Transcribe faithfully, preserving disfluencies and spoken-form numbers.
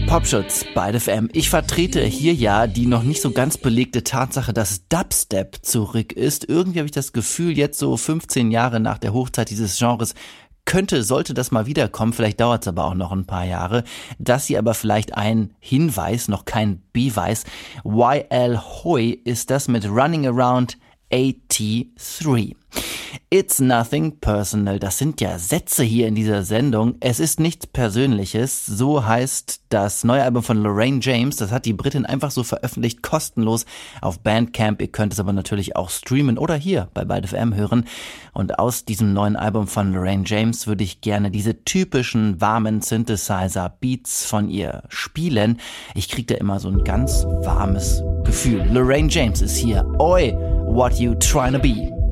Popschutz bei F M. Ich vertrete hier ja die noch nicht so ganz belegte Tatsache, dass Dubstep zurück ist. Irgendwie habe ich das Gefühl, jetzt so fünfzehn Jahre nach der Hochzeit dieses Genres, könnte, sollte das mal wiederkommen, vielleicht dauert es aber auch noch ein paar Jahre. Das hier aber vielleicht ein Hinweis, noch kein Beweis. Y L Hoi ist das mit Running Around achtzig. It's nothing personal. Das sind ja Sätze hier in dieser Sendung. Es ist nichts Persönliches. So heißt das neue Album von Lorraine James. Das hat die Britin einfach so veröffentlicht, kostenlos auf Bandcamp. Ihr könnt es aber natürlich auch streamen oder hier bei Byte F M hören. Und aus diesem neuen Album von Lorraine James würde ich gerne diese typischen warmen Synthesizer-Beats von ihr spielen. Ich kriege da immer so ein ganz warmes Gefühl. Lorraine James ist hier. Oi, what you trying to be?